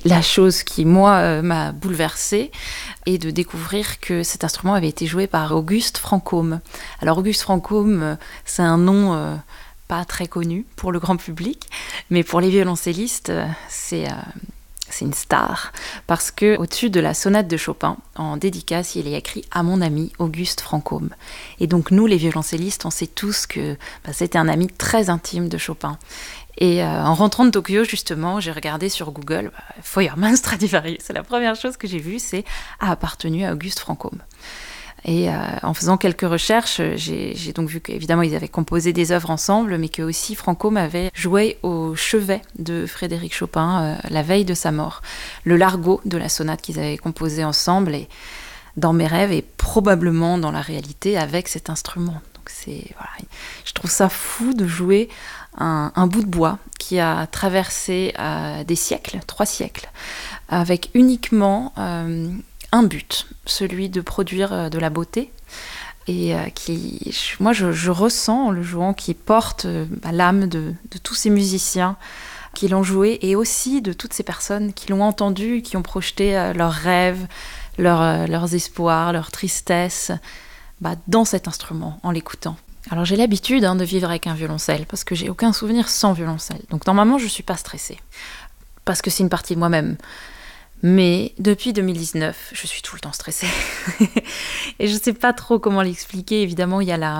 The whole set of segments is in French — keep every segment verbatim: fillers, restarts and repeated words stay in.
la chose qui, moi, euh, m'a bouleversée est de découvrir que cet instrument avait été joué par Auguste Franchomme. Alors, Auguste Franchomme, euh, c'est un nom euh, pas très connu pour le grand public, mais pour les violoncellistes, euh, c'est... Euh, C'est une star, parce qu'au-dessus de la sonate de Chopin, en dédicace, il est écrit « À mon ami Auguste Franchomme ». Et donc nous, les violoncellistes, on sait tous que bah, c'était un ami très intime de Chopin. Et euh, en rentrant de Tokyo, justement, j'ai regardé sur Google bah, « Feuermann Stradivarius ». C'est la première chose que j'ai vue, c'est « a appartenu à Auguste Franchomme ». Et euh, en faisant quelques recherches, j'ai, j'ai donc vu qu'évidemment ils avaient composé des œuvres ensemble, mais que aussi Franchomme avait joué au chevet de Frédéric Chopin euh, la veille de sa mort. Le largo de la sonate qu'ils avaient composé ensemble est dans mes rêves et probablement dans la réalité avec cet instrument. Donc c'est, voilà, je trouve ça fou de jouer un, un bout de bois qui a traversé euh, des siècles, trois siècles, avec uniquement... Euh, un but, celui de produire de la beauté, et euh, qui, moi je, je ressens en le jouant qu'il porte euh, bah, l'âme de, de tous ces musiciens qui l'ont joué, et aussi de toutes ces personnes qui l'ont entendu, qui ont projeté euh, leurs rêves, leurs, euh, leurs espoirs, leurs tristesses bah, dans cet instrument, en l'écoutant. Alors j'ai l'habitude hein, de vivre avec un violoncelle, parce que j'ai aucun souvenir sans violoncelle, donc normalement je ne suis pas stressée, parce que c'est une partie de moi-même. Mais depuis deux mille dix-neuf, je suis tout le temps stressée. Et je ne sais pas trop comment l'expliquer. Évidemment, il y a la,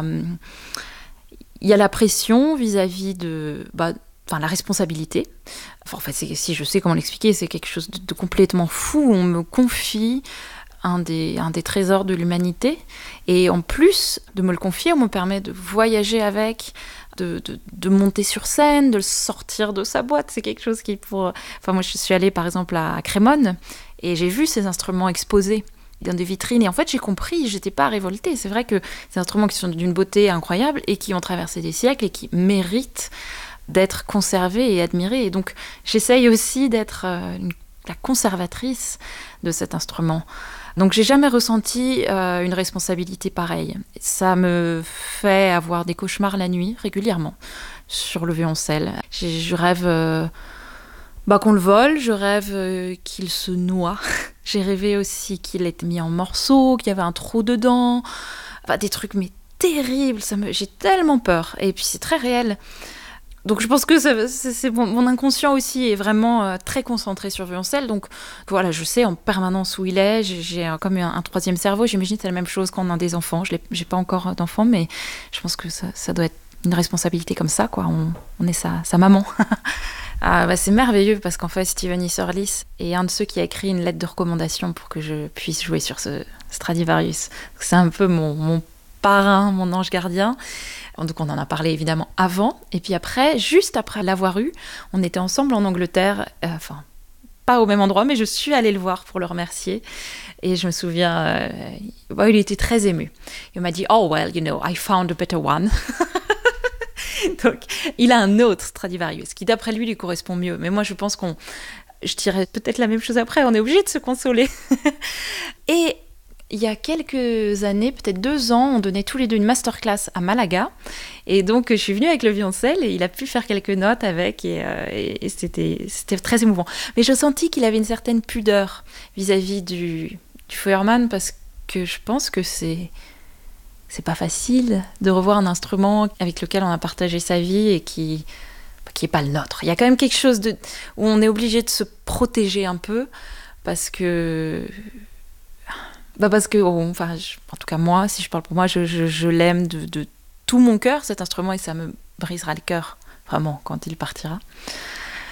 il y a la pression vis-à-vis de bah, enfin, la responsabilité. Enfin, en fait, c'est, si je sais comment l'expliquer, c'est quelque chose de, de complètement fou. On me confie un des, un des trésors de l'humanité. Et en plus de me le confier, on me permet de voyager avec... De, de, de monter sur scène, de le sortir de sa boîte. C'est quelque chose qui pour... Enfin, moi, je suis allée, par exemple, à Crémone, et j'ai vu ces instruments exposés dans des vitrines, et en fait, j'ai compris, j'étais pas révoltée. C'est vrai que ces instruments qui sont d'une beauté incroyable, et qui ont traversé des siècles, et qui méritent d'être conservés et admirés. Et donc, j'essaye aussi d'être euh, une, la conservatrice de cet instrument. Donc j'ai jamais ressenti euh, une responsabilité pareille. Ça me fait avoir des cauchemars la nuit, régulièrement, sur le violoncelle. J'ai, je rêve euh, bah, qu'on le vole, je rêve euh, qu'il se noie. J'ai rêvé aussi qu'il était mis en morceaux, qu'il y avait un trou dedans. Enfin, des trucs mais terribles, ça me... j'ai tellement peur. Et puis c'est très réel. Donc je pense que ça, c'est, c'est bon, mon inconscient aussi est vraiment euh, très concentré sur violoncelle. Donc voilà, je sais en permanence où il est. J'ai, j'ai un, comme un, un troisième cerveau. J'imagine que c'est la même chose quand on a des enfants. Je n'ai j'ai pas encore d'enfants, mais je pense que ça, ça doit être une responsabilité comme ça, quoi. On, on est sa, sa maman. ah, bah, c'est merveilleux parce qu'en fait, Stephen Isserlis est un de ceux qui a écrit une lettre de recommandation pour que je puisse jouer sur ce Stradivarius. C'est un peu mon, mon parrain, mon ange gardien. Donc on en a parlé évidemment avant, et puis après, juste après l'avoir eu, on était ensemble en Angleterre, euh, enfin pas au même endroit, mais je suis allée le voir pour le remercier, et je me souviens, euh, bah, il était très ému. Il m'a dit « Oh well, you know, I found a better one ». Donc il a un autre Stradivarius, qui d'après lui lui correspond mieux, mais moi je pense qu'on, je dirais peut-être la même chose après, on est obligé de se consoler. Et il y a quelques années, peut-être deux ans, on donnait tous les deux une masterclass à Malaga. Et donc, je suis venue avec le violoncelle et il a pu faire quelques notes avec. Et, euh, et c'était, c'était très émouvant. Mais je sentis qu'il avait une certaine pudeur vis-à-vis du, du Feuermann parce que je pense que c'est, c'est pas facile de revoir un instrument avec lequel on a partagé sa vie et qui qui n'est pas le nôtre. Il y a quand même quelque chose de, où on est obligé de se protéger un peu parce que... Bah parce que, oh, enfin, je, en tout cas moi, si je parle pour moi, je, je, je l'aime de, de tout mon cœur, cet instrument, et ça me brisera le cœur, vraiment, quand il partira.